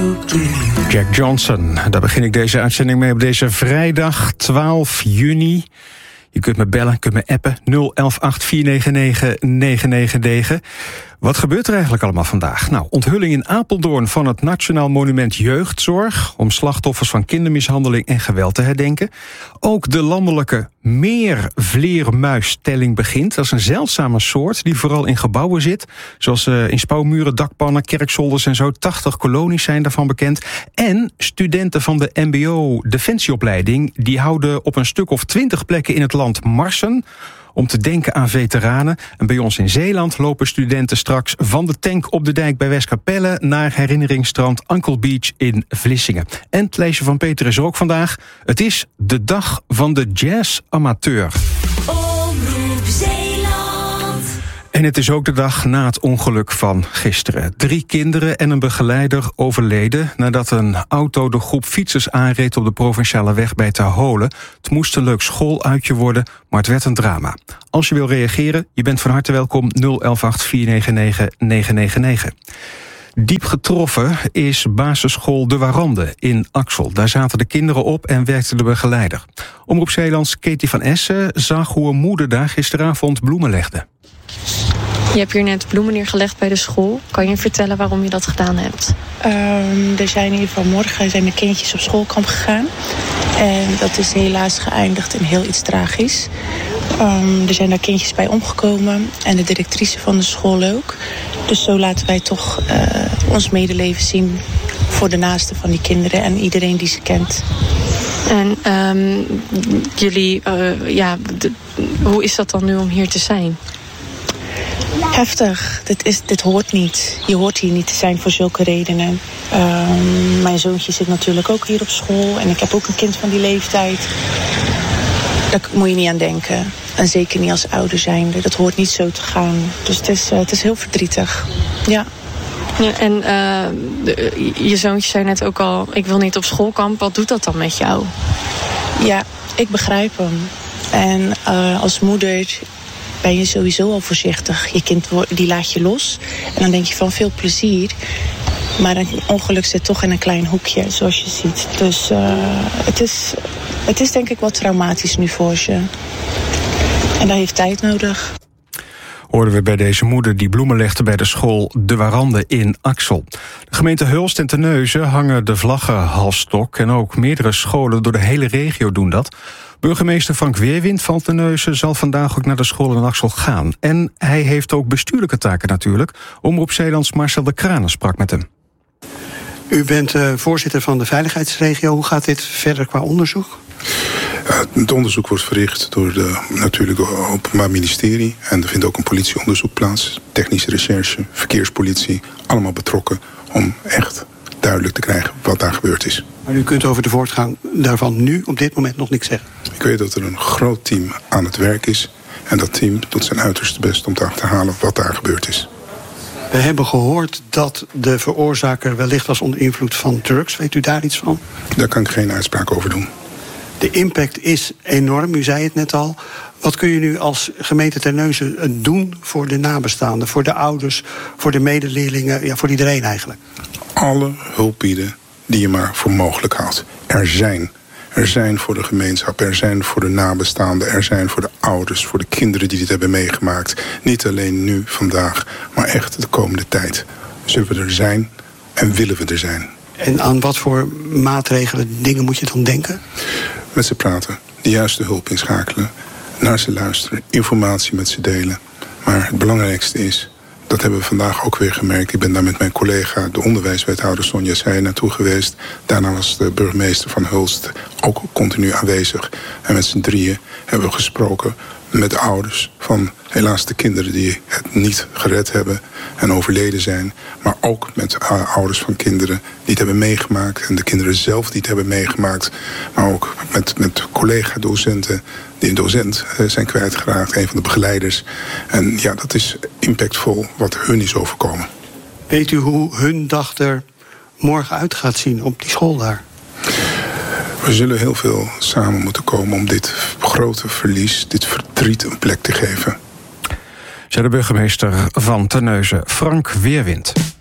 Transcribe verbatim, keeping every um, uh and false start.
Jack Johnson, daar begin ik deze uitzending mee op deze vrijdag twaalf juni. Je kunt me bellen, kunt me appen, nul een een acht vier negen negen negen negen negen. Wat gebeurt er eigenlijk allemaal vandaag? Nou, onthulling in Apeldoorn van het Nationaal Monument Jeugdzorg, om slachtoffers van kindermishandeling en geweld te herdenken. Ook de landelijke meervleermuistelling begint. Dat is een zeldzame soort die vooral in gebouwen zit, zoals uh, in spouwmuren, dakpannen, kerkzolders en zo. tachtig kolonies zijn daarvan bekend. En studenten van de M B O-defensieopleiding, die houden op een stuk of twintig plekken in het land marsen om te denken aan veteranen. En bij ons in Zeeland lopen studenten straks van de tank op de dijk bij Westkapelle naar herinneringsstrand Uncle Beach in Vlissingen. En het leesje van Peter is er ook vandaag. Het is de dag van de jazzamateur. Omroep Zeeland. En het is ook de dag na het ongeluk van gisteren. Drie kinderen en een begeleider overleden nadat een auto de groep fietsers aanreed op de provinciale weg bij Terholen. Het moest een leuk schooluitje worden, maar het werd een drama. Als je wil reageren, je bent van harte welkom, nul een een acht vier negen negen negen negen negen. Diep getroffen is basisschool De Warande in Axel. Daar zaten de kinderen op en werkte de begeleider. Omroep Zeelands Katie van Essen zag hoe een moeder daar gisteravond bloemen legde. Je hebt hier net bloemen neergelegd bij de school. Kan je vertellen waarom je dat gedaan hebt? Um, er zijn in ieder geval morgen zijn de kindjes op schoolkamp gegaan. En dat is helaas geëindigd in heel iets tragisch. Um, er zijn daar kindjes bij omgekomen. En de directrice van de school ook. Dus zo laten wij toch uh, ons medeleven zien voor de naasten van die kinderen en iedereen die ze kent. En um, jullie, uh, ja, de, hoe is dat dan nu om hier te zijn? Heftig. Dit, is, dit hoort niet. Je hoort hier niet te zijn voor zulke redenen. Um, mijn zoontje zit natuurlijk ook hier op school. En ik heb ook een kind van die leeftijd. Daar moet je niet aan denken. En zeker niet als ouder zijnde. Dat hoort niet zo te gaan. Dus het is, uh, het is heel verdrietig. Ja. Ja, en uh, de, je zoontje zei net ook al, ik wil niet op schoolkamp. Wat doet dat dan met jou? Ja, ik begrijp hem. En uh, als moeder ben je sowieso al voorzichtig. Je kind die laat je los. En dan denk je van veel plezier. Maar een ongeluk zit toch in een klein hoekje, zoals je ziet. Dus uh, het, is, het is denk ik wat traumatisch nu voor ze. En dat heeft tijd nodig. Hoorden we bij deze moeder die bloemen legde bij de school De Warande in Axel. De gemeente Hulst en Terneuzen hangen de vlaggen halfstok en ook meerdere scholen door de hele regio doen dat. Burgemeester Frank Weerwind van Terneuzen zal vandaag ook naar de school in Axel gaan. En hij heeft ook bestuurlijke taken natuurlijk. Omroep Zeelands Marcel de Kranen sprak met hem. U bent uh, voorzitter van de veiligheidsregio. Hoe gaat dit verder qua onderzoek? Uh, het onderzoek wordt verricht door de natuurlijk het Openbaar Ministerie. En er vindt ook een politieonderzoek plaats. Technische recherche, verkeerspolitie. Allemaal betrokken om echt duidelijk te krijgen wat daar gebeurd is. Maar u kunt over de voortgang daarvan nu op dit moment nog niks zeggen? Ik weet dat er een groot team aan het werk is. En dat team doet zijn uiterste best om te achterhalen wat daar gebeurd is. We hebben gehoord dat de veroorzaker wellicht was onder invloed van drugs. Weet u daar iets van? Daar kan ik geen uitspraak over doen. De impact is enorm, u zei het net al. Wat kun je nu als gemeente Terneuzen doen voor de nabestaanden, voor de ouders, voor de medeleerlingen, ja, voor iedereen eigenlijk? Alle hulp bieden die je maar voor mogelijk houdt. Er zijn. Er zijn voor de gemeenschap, er zijn voor de nabestaanden, er zijn voor de ouders, voor de kinderen die dit hebben meegemaakt. Niet alleen nu, vandaag, maar echt de komende tijd. Zullen we er zijn en willen we er zijn. En aan wat voor maatregelen, dingen moet je dan denken? Met ze praten, de juiste hulp inschakelen, naar ze luisteren, informatie met ze delen. Maar het belangrijkste is, dat hebben we vandaag ook weer gemerkt. Ik ben daar met mijn collega, de onderwijswethouder Sonja Seij, naartoe geweest. Daarna was de burgemeester van Hulst ook continu aanwezig. En met z'n drieën hebben we gesproken met de ouders van helaas de kinderen die het niet gered hebben en overleden zijn. Maar ook met ouders van kinderen die het hebben meegemaakt. En de kinderen zelf die het hebben meegemaakt. Maar ook met, met collega-docenten die een docent zijn kwijtgeraakt. Een van de begeleiders. En ja, dat is impactvol wat hun is overkomen. Weet u hoe hun dag er morgen uit gaat zien op die school daar? We zullen heel veel samen moeten komen om dit grote verlies, dit verdriet een plek te geven. Zei de burgemeester van Terneuzen, Frank Weerwind.